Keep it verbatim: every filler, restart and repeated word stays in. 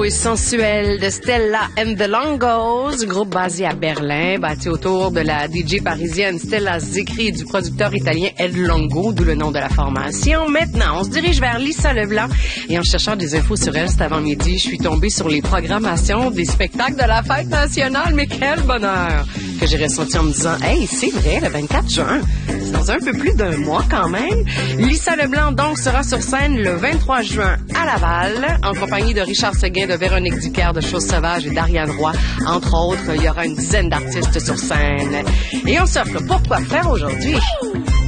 et sensuelle de Stella and the Longos, groupe basé à Berlin, bâti autour de la D J parisienne Stella Zikri et du producteur italien Ed Longo, d'où le nom de la formation. Maintenant, on se dirige vers Lisa Leblanc et en cherchant des infos sur elle cet avant-midi, je suis tombée sur les programmations des spectacles de la fête nationale, mais quel bonheur que j'ai ressenti en me disant « Hey, c'est vrai, le vingt-quatre juin, c'est dans un peu plus d'un mois quand même. » Lisa Leblanc, donc, sera sur scène le vingt-trois juin à Laval, en compagnie de Richard Seguin, de Véronique Dicker, de Chose Sauvage et d'Ariane Roy. Entre autres, il y aura une dizaine d'artistes sur scène. Et on s'offre pourquoi faire aujourd'hui